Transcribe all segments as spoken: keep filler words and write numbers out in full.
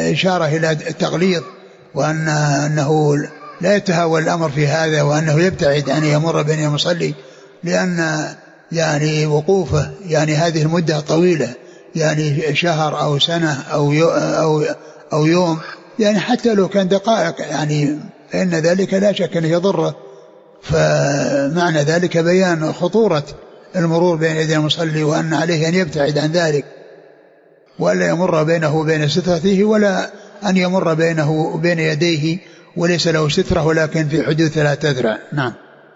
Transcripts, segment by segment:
إشارة إلى التغليظ، وأن أنه لا يتهاون الأمر في هذا، وأنه يبتعد أن يمر بين المصلي، لأن يعني وقوفه يعني هذه المدة طويلة، يعني شهر أو سنة أو أو أو يوم، يعني حتى لو كان دقائق يعني فإن ذلك لا شك أنه يضره. فمعنى ذلك بيان خطورة المرور بين يدي المصلي، وأن عليه أن يبتعد عن ذلك، ولا يمر بينه وبين سترته، ولا أن يمر بينه وبين يديه وليس له سترة، ولكن في حدود ثلاثة أذرع. نعم.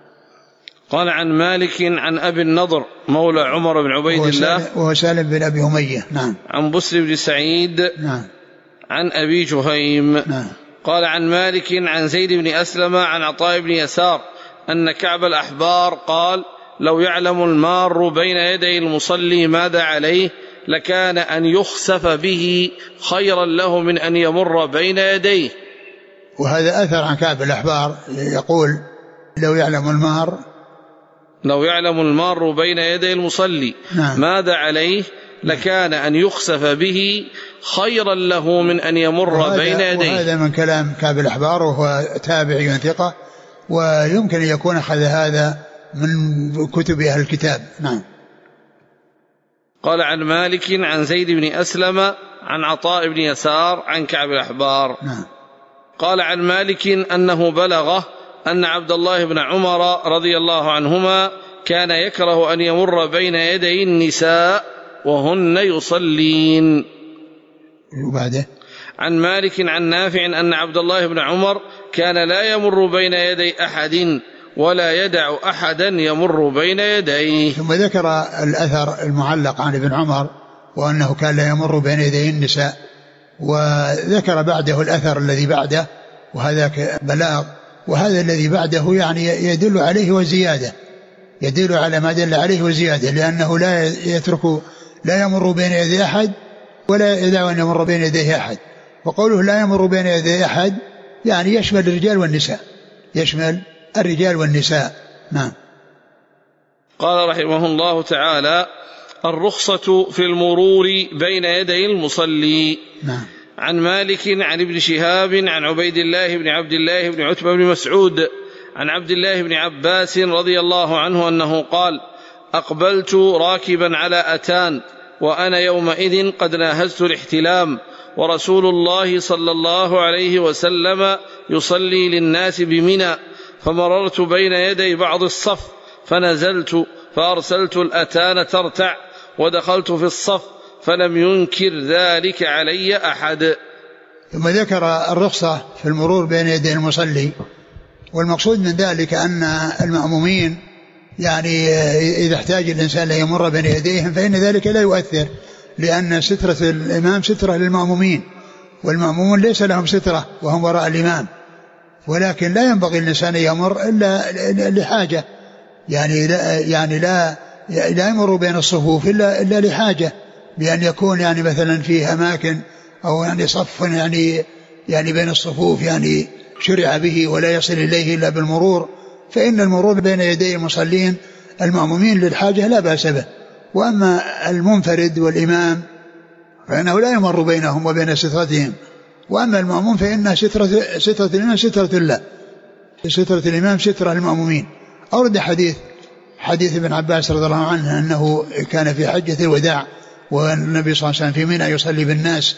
قال عن مالك عن أبي النضر مولى عمر بن عبيد الله وهو سالم بن أبي أمية. نعم. عن بسر بن سعيد. نعم. عن أبي جهيم. نعم. قال عن مالك عن زيد بن أسلم عن عطاء بن يسار أن كعب الأحبار قال لو يعلم المار بين يدي المصلي ماذا عليه لكان أن يخسف به خيرا له من أن يمر بين يديه. وهذا أثر عن كعب الأحبار يقول لو يعلم المار لو يعلم المار بين يدي المصلي نعم. ماذا عليه لكان أن يخسف به خيرا له من أن يمر بين يديه. وهذا من كلام كعب الأحبار، وهو تابعي ثقة، ويمكن أن يكون أخذ هذا من كتب أهل الكتاب. نعم. قال عن مالك عن زيد بن أسلم عن عطاء بن يسار عن كعب الأحبار. نعم. قال عن مالك أنه بلغه أن عبد الله بن عمر رضي الله عنهما كان يكره أن يمر بين يدي النساء وهن يصلين. وبعده عن مالك عن نافع أن عبد الله بن عمر كان لا يمر بين يدي أحد ولا يدع أحدا يمر بين يديه. ثم ذكر الأثر المعلق عن ابن عمر وأنه كان لا يمر بين يدي النساء، وذكر بعده الأثر الذي بعده وهذاك بلاغ، وهذا الذي بعده يعني يدل عليه وزيادة، يدل على ما دل عليه وزيادة، لأنه لا يترك لا يمر بين يدي أحد ولا يدع أن يمر بين يديه أحد. وقوله لا يمر بين يدي أحد يعني يشمل الرجال والنساء، يشمل الرجال والنساء. نعم. قال رحمه الله تعالى الرخصة في المرور بين يدي المصلي. نعم. عن مالك عن ابن شهاب عن عبيد الله بن عبد الله بن عتبة بن مسعود عن عبد الله بن عباس رضي الله عنه أنه قال أقبلت راكبا على أتان وأنا يومئذ قد ناهزت الاحتلام ورسول الله صلى الله عليه وسلم يصلي للناس بمنى، فمررت بين يدي بعض الصف فنزلت فأرسلت الأتان ترتع ودخلت في الصف فلم ينكر ذلك علي أحد. ثم ذكر الرخصة في المرور بين يدي المصلي، والمقصود من ذلك أن المأمومين يعني إذا احتاج الإنسان ليمر بين يديهم فإن ذلك لا يؤثر، لأن سترة الإمام سترة للمأمومين، والمأمومون ليس لهم سترة وهم وراء الإمام، ولكن لا ينبغي الإنسان يمر إلا لحاجة، يعني لا يعني لا لا يمر بين الصفوف إلا إلا لحاجة، بأن يكون يعني مثلا في أماكن أو يعني صف يعني يعني بين الصفوف يعني شرع به ولا يصل إليه إلا بالمرور، فإن المرور بين يدي المصلين المأمومين للحاجة لا بأس به. وأما المنفرد والإمام فإنه لا يمر بينهم وبين سترتهم، وأما المأموم فإن سترة, سترة الإمام سترة الله، سترة الإمام سترة المأمومين. أورد حديث حديث ابن عباس رضي الله عنه أنه كان في حجة الوداع والنبي صلى الله عليه وسلم في منى يصلي بالناس،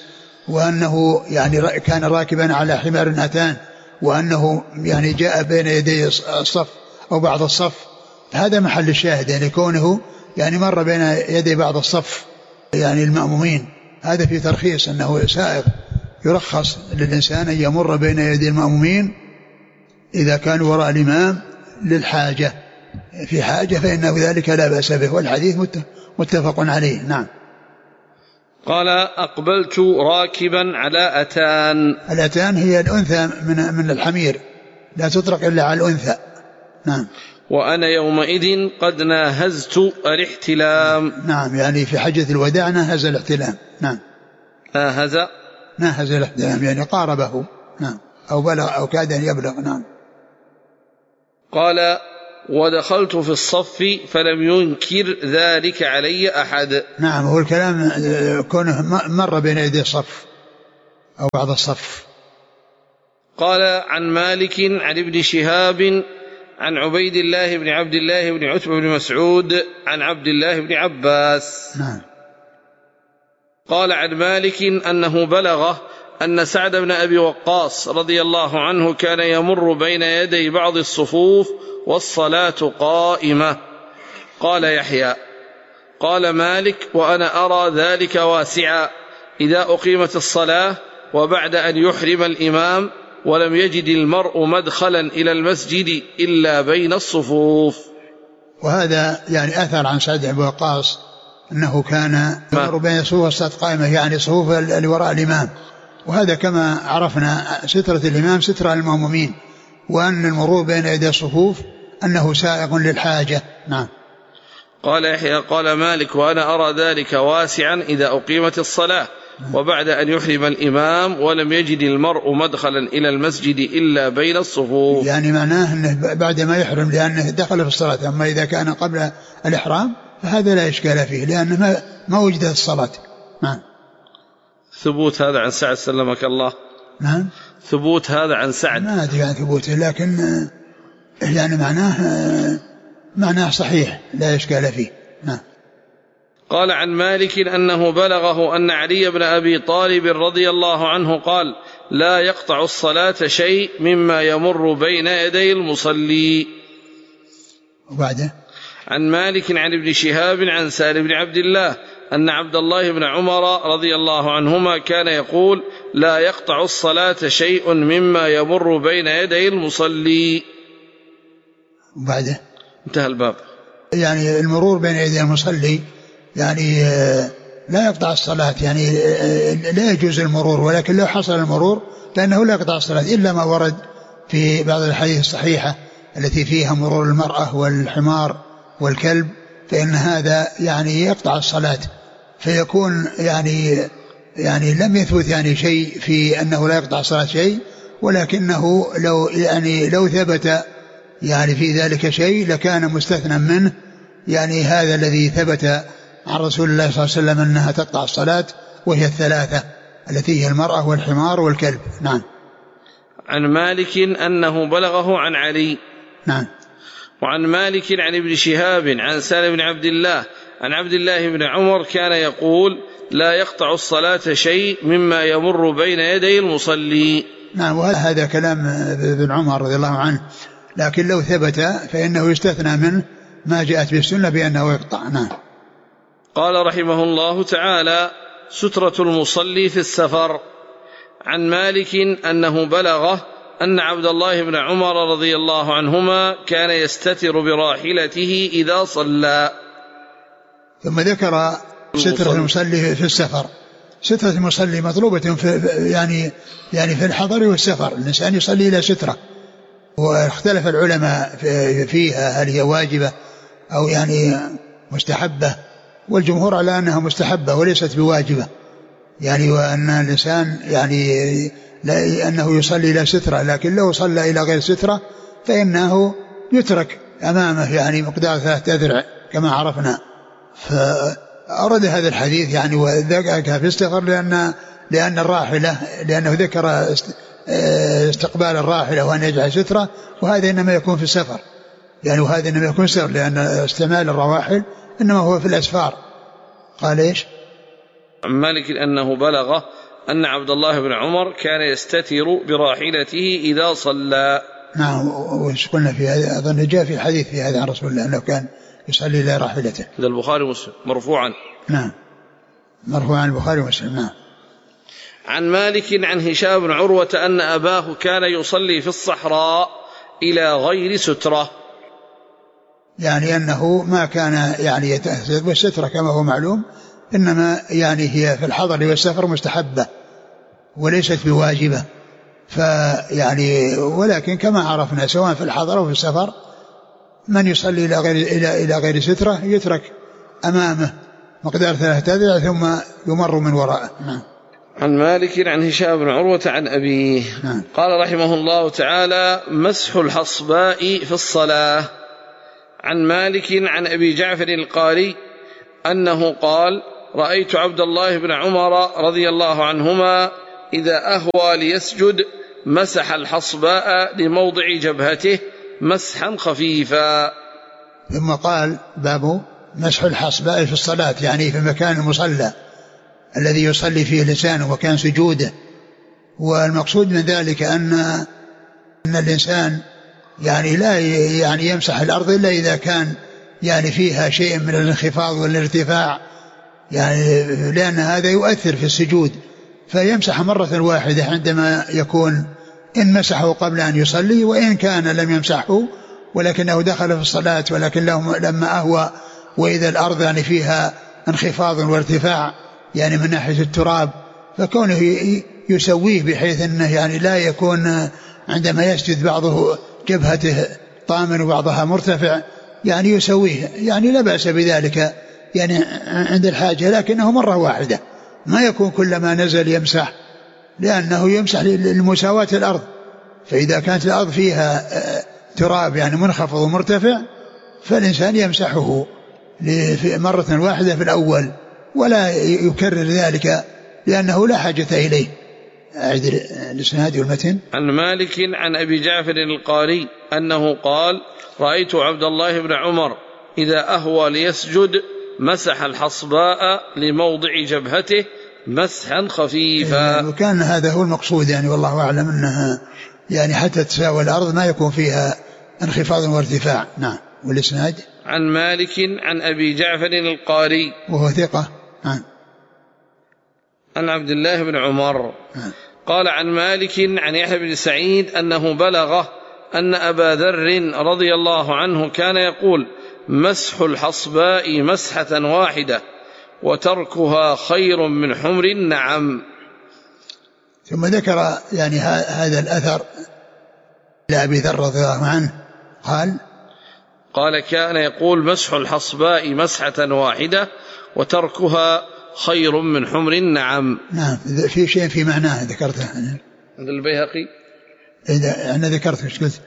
وأنه يعني كان راكبا على حمار أتان، وأنه يعني جاء بين يدي الصف أو بعض الصف. هذا محل الشاهد، يعني كونه يعني مر بين يدي بعض الصف يعني المأمومين، هذا في ترخيص أنه سائغ يرخص للإنسان أن يمر بين يدي المأمومين إذا كانوا وراء الإمام للحاجة، في حاجة فإنه ذلك لا بأس به، والحديث متفق عليه. نعم. قال أقبلت راكبا على أتان. الأتان هي الأنثى من من الحمير، لا تطلق إلا على الأنثى. نعم. وأنا يومئذ قد ناهزت الاحتلام. نعم، يعني في حجة الوداع ناهز الاحتلام. نعم. ناهز ناهز الاحتلام يعني قاربه. نعم. أو بلغ أو كاد أن يبلغ. نعم. قال ودخلت في الصف فلم ينكر ذلك علي أحد. نعم، هو الكلام كونه مر بين يدي الصف، أو بعض الصف. قال عن مالك عن ابن شهاب عن عبيد الله بن عبد الله بن عتبة بن مسعود عن عبد الله بن عباس. نعم. قال عن مالك أنه بلغه أن سعد بن أبي وقاص رضي الله عنه كان يمر بين يدي بعض الصفوف والصلاة قائمة. قال يحيى قال مالك وأنا أرى ذلك واسعا إذا أقيمت الصلاة وبعد أن يحرم الإمام ولم يجد المرء مدخلا إلى المسجد إلا بين الصفوف. وهذا يعني أثر عن سعد بن أبي وقاص أنه كان يمر بين صفوف الصلاة قائمة، يعني صفوف اللي وراء الإمام، وهذا كما عرفنا سترة الإمام سترة المأمومين، وأن المرور بين يدي الصفوف أنه سائق للحاجة. نعم. قال يحيى قال مالك وأنا أرى ذلك واسعا إذا أقيمت الصلاة وبعد أن يحرم الإمام ولم يجد المرء مدخلا إلى المسجد إلا بين الصفوف، يعني معناه أنه بعد ما يحرم لأنه دخل في الصلاة. أما إذا كان قبل الإحرام فهذا لا إشكال فيه لأنه ما, ما وجدت الصلاة. نعم. ثبوت هذا عن سعد سلمك الله. نعم. ثبوت هذا عن سعد ما أدري عن ثبوته، لكن يعني معناه معناه صحيح لا إشكال فيه. نعم. قال عن مالك أنه بلغه أن علي بن أبي طالب رضي الله عنه قال لا يقطع الصلاة شيء مما يمر بين يدي المصلي. وبعده عن مالك عن ابن شهاب عن سالم بن عبد الله أن عبد الله بن عمر رضي الله عنهما كان يقول لا يقطع الصلاة شيء مما يمر بين يدي المصلي. وبعده انتهى الباب. يعني المرور بين يدي المصلي يعني لا يقطع الصلاة، يعني لا يجوز المرور، ولكن لو حصل المرور فإنه لا يقطع الصلاة إلا ما ورد في بعض الحديث الصحيحة التي فيها مرور المرأة والحمار والكلب، فإن هذا يعني يقطع الصلاة، فيكون يعني يعني لم يثبت يعني شيء في أنه لا يقطع الصلاة شيء، ولكنه لو يعني لو ثبت يعني في ذلك شيء لكان مستثنى منه، يعني هذا الذي ثبت عن رسول الله صلى الله عليه وسلم أنها تقطع الصلاة، وهي الثلاثة التي هي المرأة والحمار والكلب. نعم. عن مالك أنه بلغه عن علي. نعم. وعن مالك عن ابن شهاب عن سالم بن عبد الله عن عبد الله بن عمر كان يقول لا يقطع الصلاة شيء مما يمر بين يدي المصلي. نعم. وهذا كلام ابن عمر رضي الله عنه، لكن لو ثبت فإنه يستثنى منه ما جاءت بالسنة بأنه يقطع. نعم. قال رحمه الله تعالى سترة المصلي في السفر. عن مالك أنه بلغه أن عبد الله بن عمر رضي الله عنهما كان يستتر براحلته إذا صلى. ثم ذكر سترة المصلي في السفر. سترة المصلي مطلوبة في يعني يعني في الحضر والسفر، الإنسان يصلي إلى سترة، واختلف العلماء فيها هل هي واجبة أو يعني مستحبة، والجمهور على أنها مستحبة وليست بواجبة، يعني وأن الإنسان يعني لا أنه يصلي إلى سترة، لكن لو صلى إلى غير سترة فإنه يترك أمامه يعني مقدار ثلاثة أذرع كما عرفنا. فأرد هذا الحديث يعني وذكر في السفر لأن لأن الراحلة لأنه ذكر استقبال الراحلة وأن يجعل سترة، وهذا إنما يكون في السفر، يعني وهذا إنما يكون سفر، لأن استعمال الرواحل إنما هو في الأسفار. قال إيش؟ عن مالك أنه بلغه أن عبد الله بن عمر كان يستتر براحلته إذا صلى. نعم. وش قلنا في هذا؟ أظن جاء في الحديث في هذا عن رسول الله أنه كان يصلي إلى راحلته. هذا البخاري ومسلم مرفوعا. نعم. مرفوعا البخاري ومسلم. نعم. عن مالك عن هشام بن عروة أن أباه كان يصلي في الصحراء إلى غير سترة، يعني أنه ما كان يعني يتأثر بالسترة كما هو معلوم، إنما يعني هي في الحضر والسفر مستحبة وليست بواجبة، فيعني ولكن كما عرفنا سواء في الحضر أو في السفر من يصلي إلى غير إلى إلى غير سترة يترك أمامه مقدار ثلاثة أذرع ثم يمر من وراءه. نعم. عن مالك عن هشام بن عروة عن أبيه. نعم. قال رحمه الله تعالى مسح الحصباء في الصلاة. عن مالك عن أبي جعفر القاري أنه قال رأيت عبد الله بن عمر رضي الله عنهما إذا أهوى ليسجد مسح الحصباء لموضع جبهته مسحا خفيفا. ثم قال باب مسح الحصباء في الصلاة، يعني في مكان المصلى الذي يصلي فيه الإنسان وكان سجوده. والمقصود من ذلك أن أن الإنسان يعني لا يعني يمسح الأرض إلا إذا كان يعني فيها شيء من الانخفاض والارتفاع، يعني لأن هذا يؤثر في السجود، فيمسح مرة واحدة عندما يكون إن مسحه قبل أن يصلي، وإن كان لم يمسحه ولكنه دخل في الصلاة ولكن لما أهوى وإذا الأرض يعني فيها انخفاض وارتفاع يعني من ناحية التراب، فكونه يسويه بحيث أنه يعني لا يكون عندما يسجد بعضه جبهته طامن وبعضها مرتفع، يعني يسويه، يعني لا بأس بذلك يعني عند الحاجة، لكنه مرة واحدة، ما يكون كلما نزل يمسح، لأنه يمسح لمساواة الأرض. فإذا كانت الأرض فيها تراب يعني منخفض ومرتفع فالإنسان يمسحه مرة واحدة في الأول ولا يكرر ذلك لأنه لا حاجة إليه. أعيد الإسناد والمتن. عن مالك عن أبي جعفر القاري أنه قال: رأيت عبد الله بن عمر إذا أهوى ليسجد مسح الحصباء لموضع جبهته مسحا خفيفا. وكان هذا هو المقصود يعني، والله أعلم أنها يعني حتى تساوي الأرض ما يكون فيها انخفاض وارتفاع. نعم. والإسناد عن مالك عن أبي جعفر القاري وهو ثقة. نعم. عن عبد الله بن عمر. نعم. قال عن مالك عن يحيى بن سعيد أنه بلغه أن أبا ذر رضي الله عنه كان يقول: مسح الحصباء مسحة واحدة وتركها خير من حمر النعم. ثم ذكر يعني هذا الأثر لأبي ذر رضي الله عنه قال قال كان يقول: مسح الحصباء مسحة واحدة وتركها خير من حمر النعم. نعم. في شيء في معناه ذكرته عند البيهقي. إذا أنا ذكرت مش قلت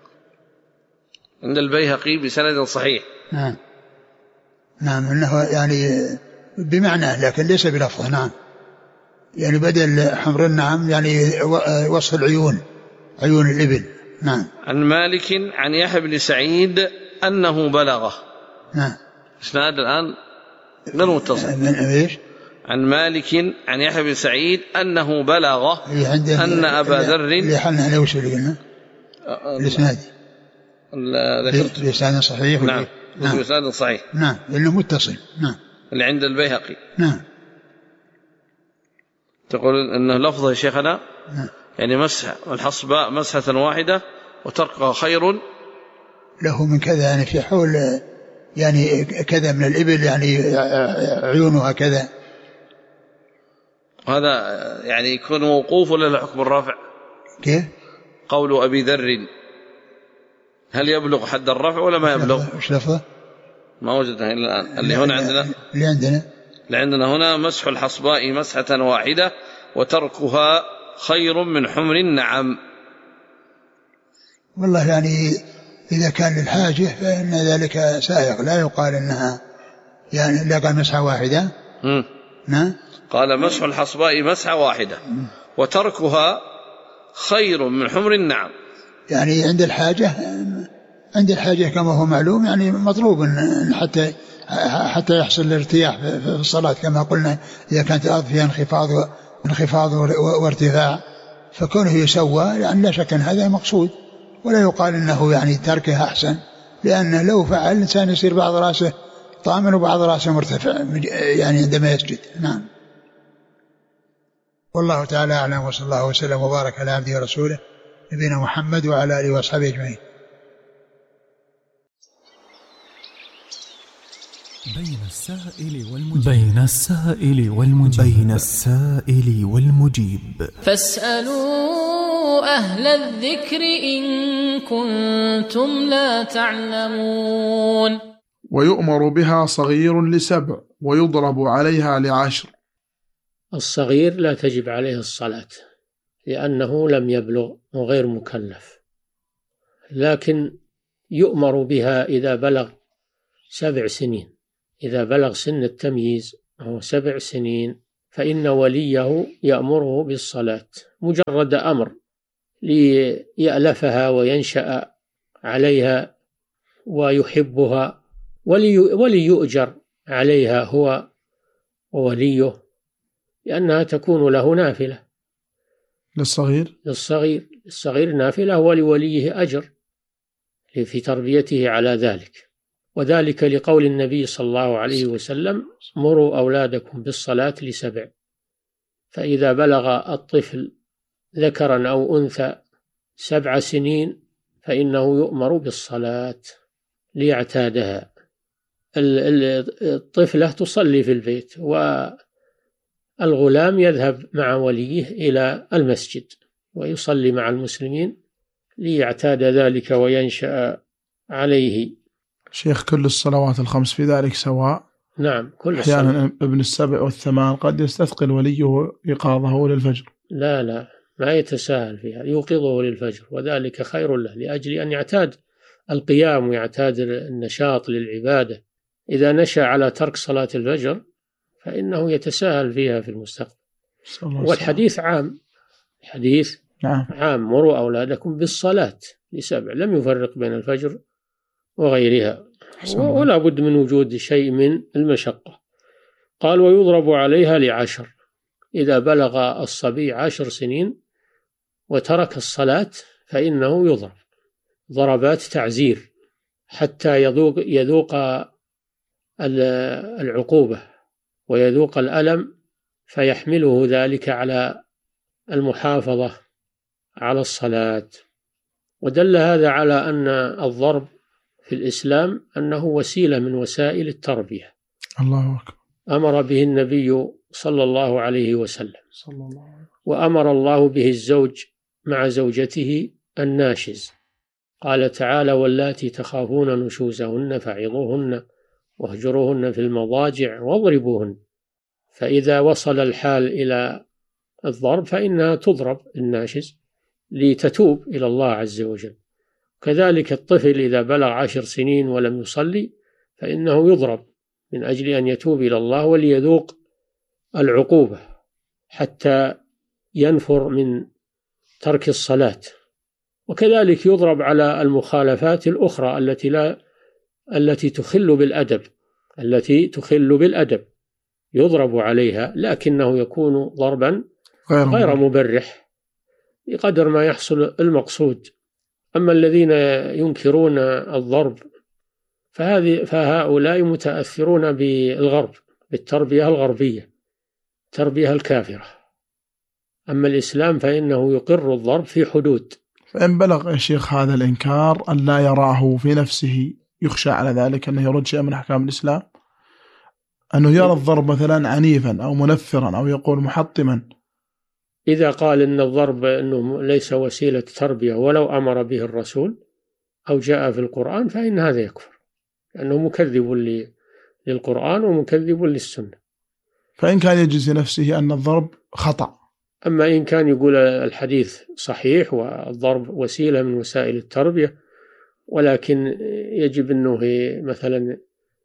عند البيهقي بسند صحيح. نعم. نعم إنه يعني بمعنى لكن ليس بلفظه. نعم. يعني بدل حمر النعم يعني وصف العيون، عيون الإبل. نعم. عن مالك عن يحيى بن سعيد أنه بلغه. نعم. اسناد الآن غير متصل. عن مالك عن يحيى بن سعيد أنه بلغه أن أبا ذر اللي حلنا عليه وش اللي قلنا الإسناد ذكرت بإسناد صحيح. نعم. بإسناد صحيح. نعم. لأنه متصل. نعم. اللي عند البيهقي. نعم. تقول أنه لفظه يا شيخنا. نعم. يعني مسح الحصباء مسحة واحدة وتركها خير له من كذا، يعني في حول يعني كذا من الإبل يعني عيونها كذا. هذا يعني يكون موقوف ولا له حكم الرفع؟ كيف قول أبي ذر هل يبلغ حد الرفع ولا ما يبلغ؟ وش لفظه؟ ما وجدنا إلا الآن. اللي هنا عندنا اللي عندنا اللي عندنا هنا مسح الحصباء مسحة واحدة وتركها خير من حمر النعم. والله يعني إذا كان للحاجة فإن ذلك سائغ، لا يقال إنها يعني لا قال مسحة واحدة. نعم. قال مسح الحصباء مسحة واحدة وتركها خير من حمر النعم، يعني عند الحاجة عند الحاجة كما هو معلوم، يعني مطلوب إن حتى حتى يحصل الارتياح في الصلاة كما قلنا، إذا كانت الأرض فيها انخفاض وانخفاض وارتفاع فكونه يسوى يعني لا شك أن هذا مقصود، ولا يقال إنه يعني تركه أحسن، لأنه لو فعل الإنسان يصير بعض رأسه طامن وبعض رأسه مرتفع يعني عندما يسجد. نعم. والله تعالى أعلم، وصلى الله وسلم وبارك على عبده ورسوله نبينا محمد وعلى آله وأصحابه أجمعين. بين السائل والمجيب بين السائل والمجيب بين السائل والمجيب فاسألوا أهل الذكر إن كنتم لا تعلمون. ويؤمر بها صغير لسبع ويضرب عليها لعشر. الصغير لا تجب عليه الصلاة لأنه لم يبلغ وغير مكلف، لكن يؤمر بها إذا بلغ سبع سنين، إذا بلغ سن التمييز وهو سبع سنين فإن وليه يأمره بالصلاة مجرد أمر ليألفها وينشأ عليها ويحبها، وليؤجر عليها هو ووليه، لأنها تكون له نافلة. للصغير للصغير الصغير نافلة، ولوليه أجر في تربيته على ذلك. وذلك لقول النبي صلى الله عليه وسلم: مروا أولادكم بالصلاة لسبع، فإذا بلغ الطفل ذكرا أو أنثى سبع سنين فإنه يؤمر بالصلاة ليعتادها. الطفلة تصلي في البيت، والغلام يذهب مع وليه إلى المسجد ويصلي مع المسلمين ليعتاد ذلك وينشأ عليه. شيخ، كل الصلوات الخمس في ذلك سواء؟ نعم، كل أحيانا الصلاة. ابن السبع والثمان قد يستثقل وليه إيقاظه للفجر. لا لا ما يتساهل فيها، يوقظه للفجر، وذلك خير له لأجل أن يعتاد القيام ويعتاد النشاط للعبادة. إذا نشأ على ترك صلاة الفجر فإنه يتساهل فيها في المستقبل. والحديث عام، الحديث نعم. عام: مروا أولادكم بالصلاة لسبع، لم يفرق بين الفجر وغيرها، ولا بد من وجود شيء من المشقة. قال: ويضرب عليها لعشر، إذا بلغ الصبي عشر سنين وترك الصلاة فإنه يضرب ضربات تعزير حتى يذوق, يذوق العقوبة ويذوق الألم، فيحمله ذلك على المحافظة على الصلاة. ودل هذا على أن الضرب في الإسلام أنه وسيلة من وسائل التربية. الله أكبر. أمر به النبي صلى الله عليه وسلم، وأمر الله به الزوج مع زوجته الناشز. قال تعالى: واللاتي تخافون نشوزهن فعظوهن واهجروهن في المضاجع واضربوهن. فإذا وصل الحال إلى الضرب فإنها تضرب الناشز لتتوب إلى الله عز وجل. كذلك الطفل إذا بلغ عشر سنين ولم يصلي فإنه يضرب من أجل أن يتوب إلى الله وليذوق العقوبة حتى ينفر من ترك الصلاة. وكذلك يضرب على المخالفات الأخرى التي لا التي تخل بالأدب التي تخل بالأدب يضرب عليها، لكنه يكون ضربا غير, غير مبرح بقدر ما يحصل المقصود. أما الذين ينكرون الضرب فهذه فهؤلاء متأثرون بالغرب، بالتربية الغربية، التربية الكافرة. أما الإسلام فإنه يقر الضرب في حدود. فإن بلغ يا شيخ هذا الإنكار أن لا يراه في نفسه، يخشى على ذلك أنه يرد شيء من أحكام الإسلام، أنه يرى الضرب مثلا عنيفا أو منفرا أو يقول محطما. إذا قال إن الضرب أنه ليس وسيلة تربية ولو أمر به الرسول أو جاء في القرآن فإن هذا يكفر، لأنه مكذب للقرآن ومكذب للسنة. فإن كان يجزي نفسه أن الضرب خطأ. أما إن كان يقول الحديث صحيح والضرب وسيلة من وسائل التربية، ولكن يجب أنه مثلا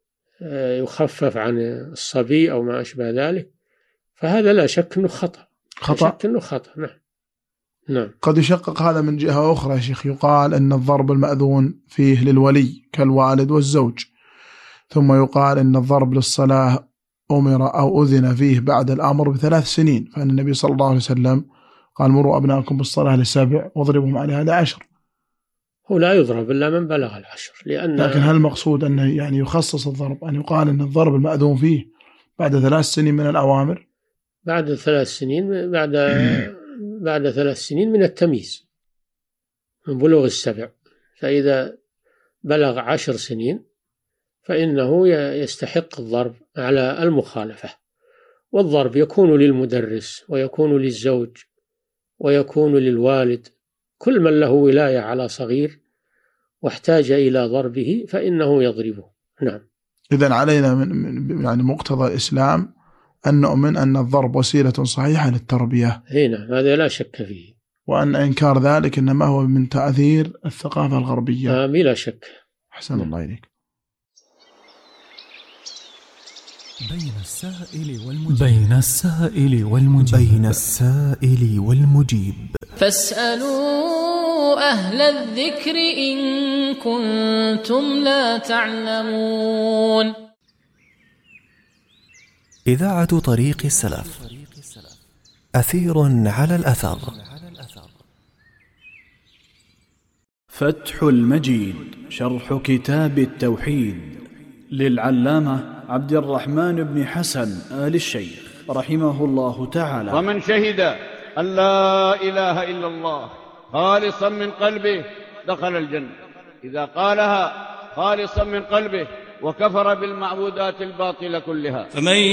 يخفف عن الصبي أو ما أشبه ذلك، فهذا لا شك أنه خطأ. خطأ. لا شك أنه خطأ. نعم. نعم. قد يشقق هذا من جهة أخرى يا شيخ، يقال أن الضرب المأذون فيه للولي كالوالد والزوج، ثم يقال أن الضرب للصلاة أمر أو أذن فيه بعد الأمر بثلاث سنين، فإن النبي صلى الله عليه وسلم قال: مروا أبناءكم بالصلاة لسبع واضربهم عليها لعشر. هو لا يضرب إلا من بلغ العشر، لأن لكن هل المقصود أنه يعني يخصص الضرب، أن يقال أن الضرب المأذون فيه بعد ثلاث سنين من الأوامر؟ بعد ثلاث سنين بعد بعد ثلاث سنين من التمييز، من بلوغ السبع. فإذا بلغ عشر سنين فإنه يستحق الضرب على المخالفة. والضرب يكون للمدرس ويكون للزوج ويكون للوالد، كل من له ولاية على صغير واحتاج إلى ضربه فإنه يضربه. نعم. إذن علينا من يعني مقتضى الإسلام أن نؤمن أن الضرب وسيلة صحيحة للتربية. هنا هذا لا شك فيه. وأن إنكار ذلك إنما هو من تأثير الثقافة الغربية. آه بلا شك. أحسن الله إليك. بين السائل والمجيب بين السائل والمجيب بين السائل والمجيب. فاسألوا أهل الذكر إن كنتم لا تعلمون. إذاعة طريق السلف، أثير على الأثر. فتح المجيد شرح كتاب التوحيد للعلامة عبد الرحمن بن حسن آل الشيخ رحمه الله تعالى. ومن شهد أن لا إله إلا الله خالصا من قلبه دخل الجنة، إذا قالها خالصا من قلبه وكفر بالمعبودات الباطلة كلها. فمن